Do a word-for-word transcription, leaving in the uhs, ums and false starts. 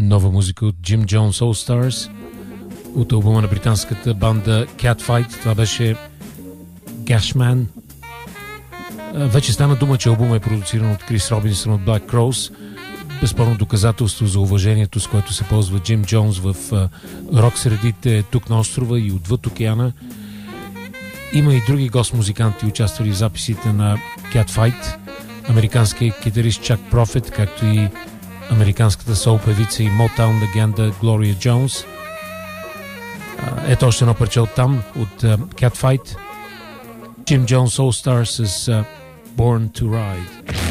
Нова музика от Jim Jones All Stars от албума на британската банда Catfight. Това беше Gashman. Вече стана дума, че албумът е продуциран от Крис Робинсън от Black Crowes. Безспорно доказателство за уважението, с което се ползва Джим Джонс в рок средите тук на острова и отвъд океана. Има и други гост-музиканти, участвали в записите на Catfight. Американският китарист Чак Профит, както и американската сол-певица и Motown легенда Глория Джонс. Ето още едно парче от там, от Catfight. Jim Jones All Stars с Born to Ride.